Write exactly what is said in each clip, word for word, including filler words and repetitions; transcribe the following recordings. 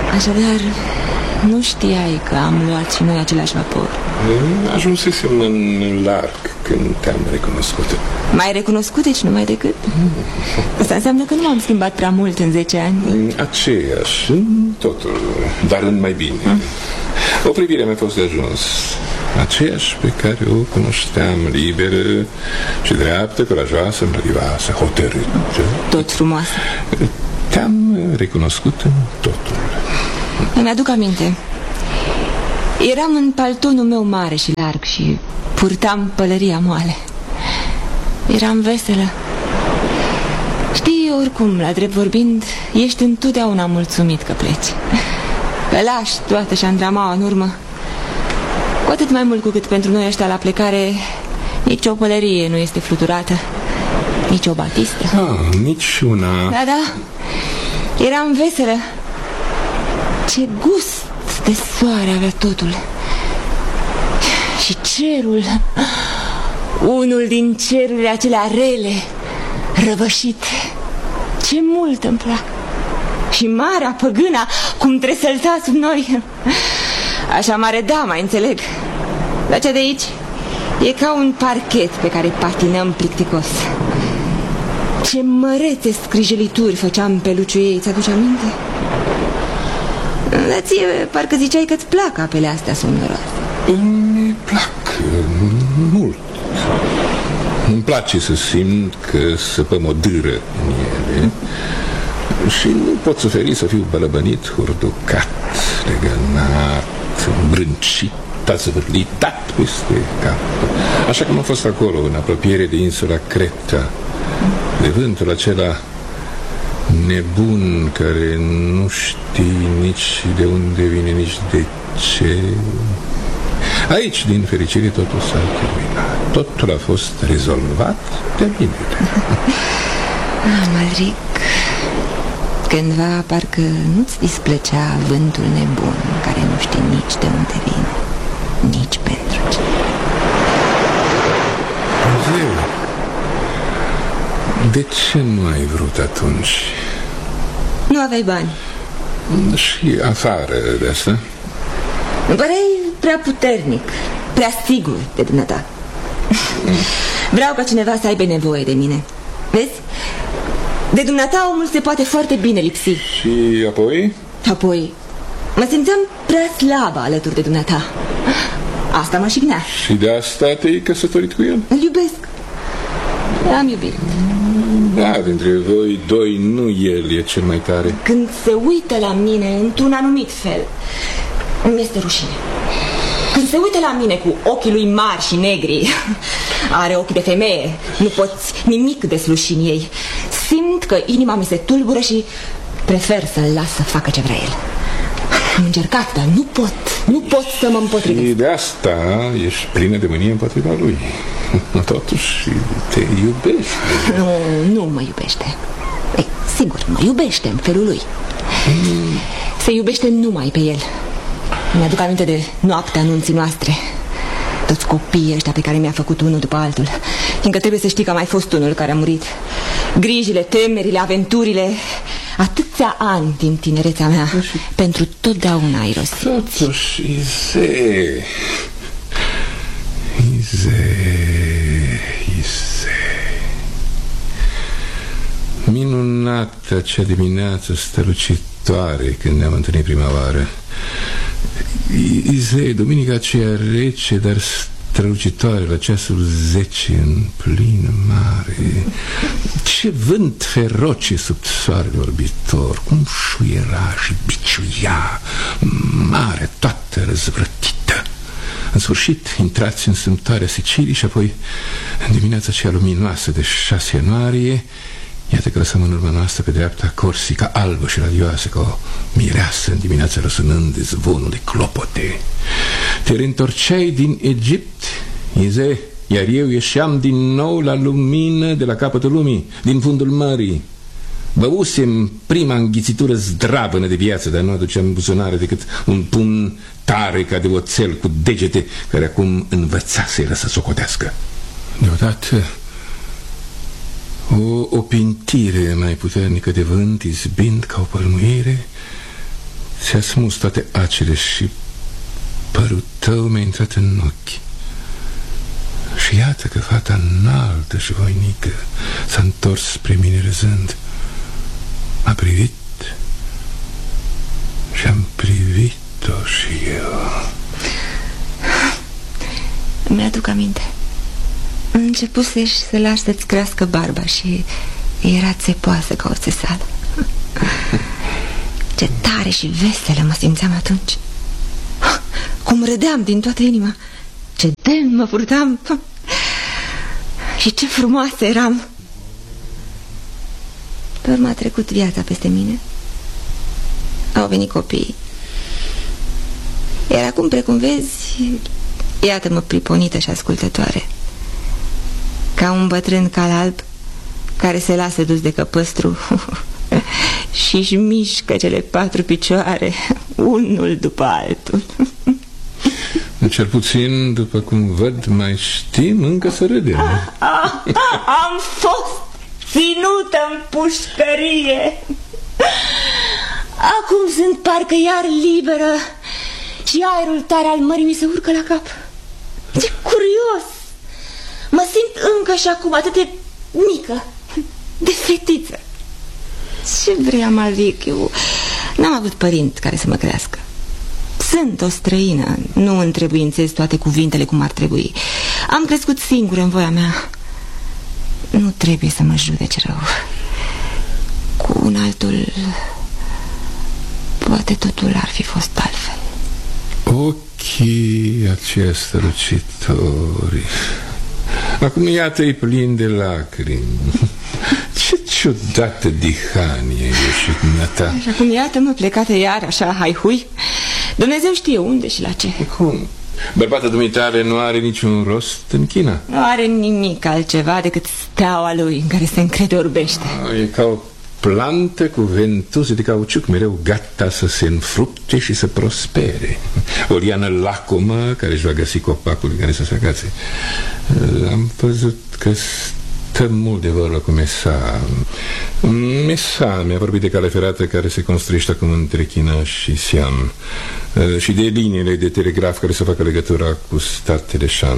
Așadar, nu știai că am luat și noi același vapor. Ajunsesem în larg când te-am recunoscut. M-ai recunoscut, deci numai decât? Asta înseamnă că nu m-am schimbat prea mult în zece ani. Aceeași, totul, dar în mai bine. mm. O privire mi-a fost de ajuns. Aceeași pe care o cunoșteam, liberă și dreaptă, curajoasă, mlădioasă, hotărâtă. Tot frumoasă. Te-am recunoscut în totul. Îmi aduc aminte. Eram în paltonul meu mare și larg și purtam pălăria moale. Eram veselă. Știi, oricum, la drept vorbind, ești întotdeauna mulțumit că pleci. Că lași toată șandramaua în urmă. Cu atât mai mult cu cât pentru noi ăștia la plecare nici o pălărie nu este fluturată, nici o batistă. Ah, nici una. Da, da. Eram veselă. Ce gust de soare avea totul. Și cerul, unul din cerurile acelea rele, răvășit. Ce mult îmi plac. Și marea păgâna, cum tresălta sub noi. Așa mare, da, mai înțeleg. Dar cea de aici e ca un parchet pe care patinăm plicticos. Ce mărețe scrijelituri făceam pe luciu ei, ți-aduce aminte? Dar ție parcă ziceai că-ți plac apele astea somnoroase. Îmi plac mult. Îmi place să simt că săpăm o dâră în ele. Și nu pot suferi să fiu bălăbănit, hurducat, legănat, îmbrâncit, azvârlit, dat peste cap. Așa cum am fost acolo, în apropiere de insula Creta, de vântul acela nebun care nu știi nici de unde vine, nici de ce. Aici, din fericire, totul s-a terminat. Totul a fost rezolvat de bine. Ah, Malric, cândva parcă nu-ți displăcea vântul nebun care nu știi nici de unde vine, nici pentru ce. Zeu, de ce nu ai vrut atunci? Nu aveai bani. Și afară de asta? Îmi păreai prea puternic, prea sigur de dumneata. Vreau ca cineva să aibă nevoie de mine. Vezi? De dumneata omul se poate foarte bine lipsi. Și apoi? Apoi mă simțeam prea slabă alături de dumneata. Asta mă șignea. Și de asta te-ai căsătorit cu el? Îl iubesc. Am iubit. Da, dintre voi doi nu el e cel mai tare. Când se uită la mine într-un anumit fel, îmi este rușine. Când se uită la mine cu ochii lui mari și negri, are ochii de femeie, nu poți nimic de slușini ei. Simt că inima mi se tulbură și prefer să-l las să facă ce vrea el. Am încercat, dar nu pot, nu pot să mă împotrivesc. Și de asta ești plină de mânie împotriva lui. Totuși te iubește. Nu, nu mă iubește. Ei, sigur, mă iubește în felul lui. mm. Se iubește numai pe el. Mi-aduc aminte de noaptea anunții noastre. Toți copiii ăștia pe care mi-a făcut unul după altul. Fiindcă trebuie să știi că a mai fost unul care a murit. Grijile, temerile, aventurile, atâția ani din tinerețea mea. Și pentru totdeauna ai rosit. Totuși, Ize, Ize, Ize, minunată acea dimineață strălucitoare când ne-am întâlnit prima oară. Ize, duminica aceea rece, dar strălucitoare, la ceasul zece, în plin mare. Ce vânt feroce sub soarele orbitor, cum șuiera și biciuia, mare, toată răzvrătită. În sfârșit, intrați în sâmbătoarea Sicilii și apoi, în dimineața aceea luminoasă de șase ianuarie, iată că lăsăm în urma noastră pe dreapta Corsica, albă și radioasă, ca o mireasă în dimineața răsunând de zvonul de clopote. Te reîntorceai din Egipt, Ize, iar eu ieșeam din nou la lumină de la capătul lumii, din fundul mării. Băusem prima înghițitură zdravănă de viață, dar nu aduceam în buzunare decât un pumn tare ca de oțel cu degete care acum învățase să socotească. Deodată o opintire mai puternică de vânt, izbind ca o pălmuire, ți-a smuls toate acele și părul tău mi-a intrat în ochi. Și iată că fata înaltă și voinică s-a întors spre mine râzând. M-a privit și am privit-o și eu. Mi-aduc aminte. Începusești să lași să-ți crească barba și era țepoasă ca o țesală. Ce tare și veselă mă simțeam atunci. Cum râdeam din toată inima. Ce demn mă purtam. Și ce frumoasă eram. Pe urmă a trecut viața peste mine. Au venit copiii. Iar acum, precum vezi, iată-mă priponită și ascultătoare, ca un bătrân cal alb care se lasă dus de căpăstru și-și mișcă cele patru picioare, unul după altul. Cel puțin, după cum văd, mai știm încă să râdem. Ah, am fost ținută în pușcărie. Acum sunt parcă iar liberă și aerul tare al mării mi se urcă la cap. Ce curios! Mă simt încă și acum atât de mică, de fetiță. Ce vreau, Malvic? Eu n-am avut părinți care să mă crească. Sunt o străină, nu întrebuințez toate cuvintele cum ar trebui. Am crescut singură în voia mea. Nu trebuie să mă judece rău. Cu un altul, poate totul ar fi fost altfel. Ochii aceia strălucitori, acum iată-i plin de lacrimi. Ce ciudată dihanie e și dumneata. Și acum iată-mă plecată iar așa, hai-hui. Dumnezeu știe unde și la ce. Cum? Bărbatul dumitare nu are niciun rost în China? Nu are nimic altceva decât steaua lui în care se încrede orbește. E ca o plantă cu ventuze de cauciuc, mereu gata să se înfrupte și să prospere. O liană lacomă care își va găsi copacul în care să se agațe. Am văzut că stă mult de vorbă cu Mesa. Mesa mi-a vorbit de cale ferată care se construiește acum între China și Siam și de liniile de telegraf care să facă legătura cu statele Shan.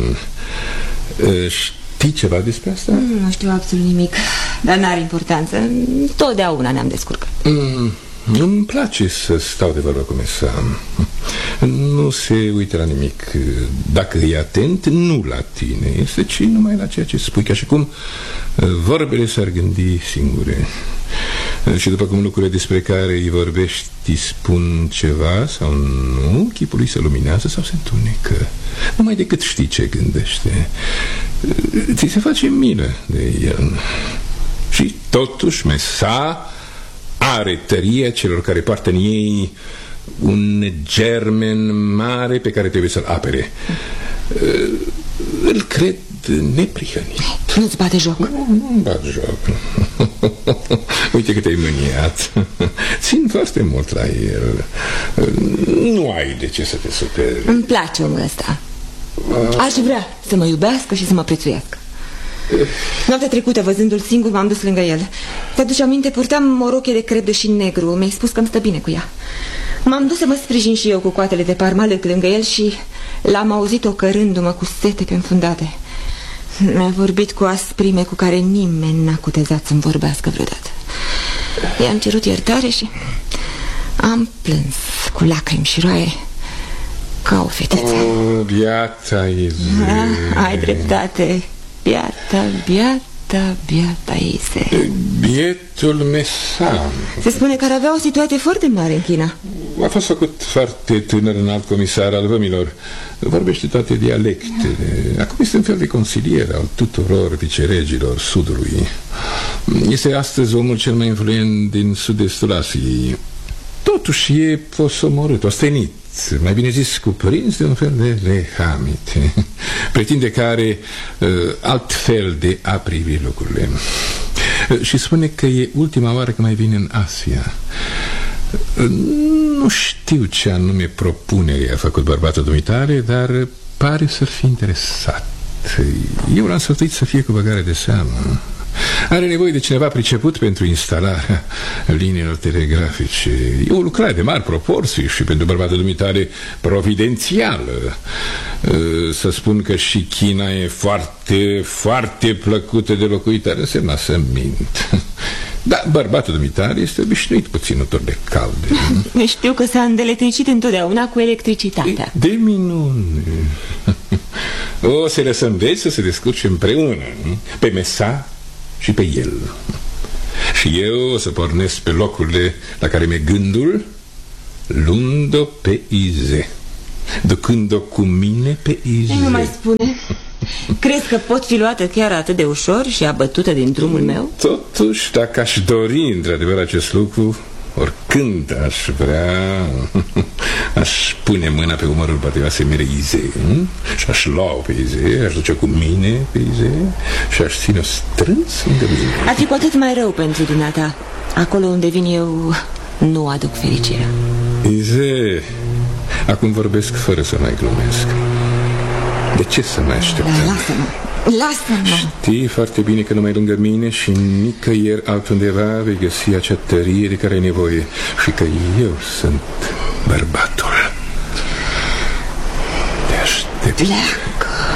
Știi ceva despre asta? Nu știu absolut nimic, dar n-are importanță. Totdeauna ne-am descurcat. Mm, îmi place să stau de vorbă cu Mesa. Nu se uită la nimic. Dacă e atent, nu la tine este, ci numai la ceea ce spui, ca și cum vorbele s-ar gândi singure. Și după cum lucrurile despre care îi vorbești îi spun ceva sau nu, chipul lui se luminează sau se întunecă. Numai decât știi ce gândește. Ți se face milă de el. Și totuși Mesa are tăria celor care poartă în ei un germen mare pe care trebuie să-l apere. Îl cred neprihănit. Nu-ți bate joc? Nu, nu-mi bat joc. Uite cât ai mâniat. Țin foarte mult la el. Nu ai de ce să te superi. Îmi place omul ăsta. Aș vrea să mă iubească și să mă prețuiască. Noaptea trecută, văzându-l singur, m-am dus lângă el. Te-aduci aminte? Purtam o rochie de crep de șin negru. Mi-ai spus că îmi stă bine cu ea. M-am dus să mă sprijin și eu cu coatele de parmalâc lângă el și l-am auzit ocărându-mă cu sete pe înfundate. Mi-a vorbit cu asprime cu care nimeni n-a cutezat să-mi vorbească vreodată. I-am cerut iertare și am plâns cu lacrimi și roaie ca o fetiță. Oh, biata Ize. Da, ai dreptate. Biata, biata, biata Ize. Bietul Mesa. Se spune că ar avea o situație foarte mare în China. A fost făcut foarte tânăr înalt comisar al vămilor. Vorbește toate dialectele. Acum este un fel de consilier al tuturor viceregilor sudului. Este astăzi omul cel mai influent din sud-estul Asiei. Totuși e posomorât, ostenit, mai bine zis cuprins de un fel de lehamite. Pretinde că are uh, alt fel de a privi lucrurile. uh, Și spune că e ultima oară că mai vine în Asia. uh, Nu știu ce anume propunere a făcut bărbatul dumitare, dar pare să-l fi interesat. Eu l-am sfătuit să fie cu băgare de seamă. Are nevoie de cineva priceput pentru instalarea liniilor telegrafice. E o lucrare de mari proporții și pentru bărbatul dumitare providențială. Să spun că și China e foarte, foarte plăcută de locuit ar însemna să mint. Da, bărbatul dumitare este obișnuit cu ținuturi de calde. Știu că s-a îndeletnicit întotdeauna cu electricitatea. De minune. O să lăsăm deci să se descurce împreună, pe Mesa și pe el. Și eu o să pornesc pe locurile la care mi-e gândul, luând-o pe Ize, ducând-o cu mine pe Ize. Nu mai spune. Crezi că pot fi luată chiar atât de ușor și abătută din drumul meu? Totuși, dacă aș dori într-adevăr acest lucru, oricând aș vrea, aș pune mâna pe umărul patrioasei mele Ize, și aș lua-o pe Ize, aș duce cu mine pe Ize și aș ține-o strâns lângă mine. Ar fi cu atât mai rău pentru dumneata. Acolo unde vin eu nu aduc fericirea. Ize, acum vorbesc fără să mai glumesc. De ce să mai așteptăm? Da, lasă-mă, lasă-mă. Știi foarte bine că numai lângă mine și nicăieri altundeva vei găsi acea tărie de care ai nevoie și că eu sunt bărbatul. Te aștept. Pleacă.